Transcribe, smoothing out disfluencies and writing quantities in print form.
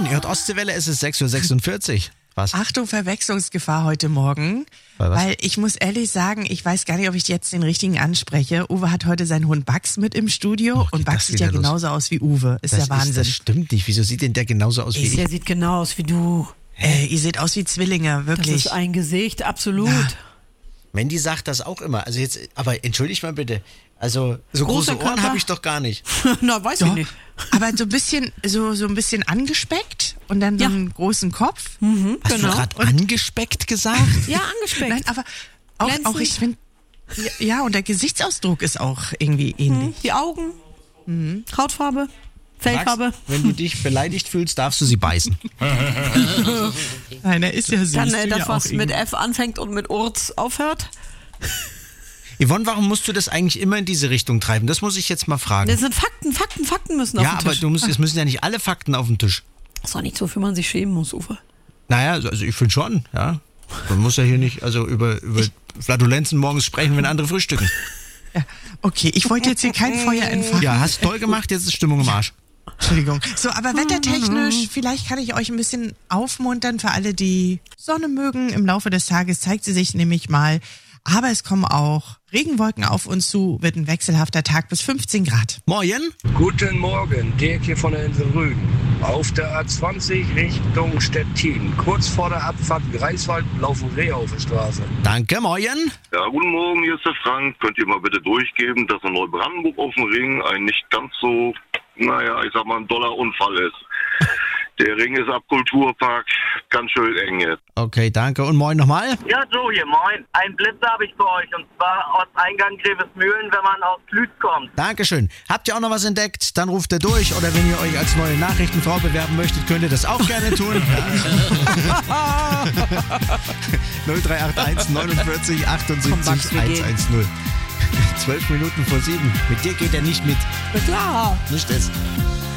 Moin, ihr hört Ostseewelle, es ist 6:46 Uhr. Was? Achtung, Verwechslungsgefahr heute Morgen. Weil ich muss ehrlich sagen, ich weiß gar nicht, ob ich jetzt den richtigen anspreche. Uwe hat heute seinen Hund Bugs mit im Studio und Bugs sieht ja genauso aus wie Uwe. Ist ja Wahnsinn. Das stimmt nicht. Wieso sieht denn der genauso aus wie ich? Der sieht genau aus wie du. Ihr seht aus wie Zwillinge, wirklich. Das ist ein Gesicht, absolut. Ja. Mandy sagt das auch immer. Also jetzt, aber entschuldigt mal bitte. Also so große Ohren habe ich doch gar nicht. Na, weiß ich nicht. Aber so ein bisschen, so ein bisschen angespeckt und dann so einen großen Kopf. Hast du gerade angespeckt gesagt? Ja, angespeckt. Nein, aber auch ich finde, ja, und der Gesichtsausdruck ist auch irgendwie ähnlich. Die Augen, Hautfarbe, Fellfarbe. Max, wenn du dich beleidigt fühlst, darfst du sie beißen. Nein, er ist ja süß. Dann das, was mit F anfängt und mit Urz aufhört. Yvonne, warum musst du das eigentlich immer in diese Richtung treiben? Das muss ich jetzt mal fragen. Das sind Fakten müssen auf den Tisch. Ja, aber es müssen ja nicht alle Fakten auf den Tisch. Das ist doch nicht so, für man sich schämen muss, Uwe. Naja, also ich finde schon, ja. Man muss ja hier nicht über Flatulenzen morgens sprechen, wenn andere frühstücken. Ja, okay, ich wollte jetzt hier kein Feuer entfachen. Ja, hast toll gemacht, jetzt ist Stimmung im Arsch. Entschuldigung. So, aber wettertechnisch, vielleicht kann ich euch ein bisschen aufmuntern für alle, die Sonne mögen. Im Laufe des Tages zeigt sie sich nämlich mal. Aber es kommen auch Regenwolken auf uns zu, wird ein wechselhafter Tag bis 15 Grad. Morgen. Guten Morgen, Dirk hier von der Insel Rügen. Auf der A20 Richtung Stettin. Kurz vor der Abfahrt Greifswald laufen Rehe auf der Straße. Danke, morgen. Ja, guten Morgen, hier ist der Frank. Könnt ihr mal bitte durchgeben, dass in Neubrandenburg auf dem Ring ein nicht ganz so, ich sag mal, ein doller Unfall ist. Der Ring ist ab Kulturpark, ganz schön eng jetzt. Okay, danke. Und moin nochmal? Ja, Joe hier, moin. Ein Blitzer habe ich für euch, und zwar Osteingang Grevesmühlen, wenn man aus Lütz kommt. Dankeschön. Habt ihr auch noch was entdeckt? Dann ruft ihr durch. Oder wenn ihr euch als neue Nachrichtenfrau bewerben möchtet, könnt ihr das auch gerne tun. 0381 49 78 110. 12 Minuten vor 7. Mit dir geht er nicht mit. Na klar. Nicht das.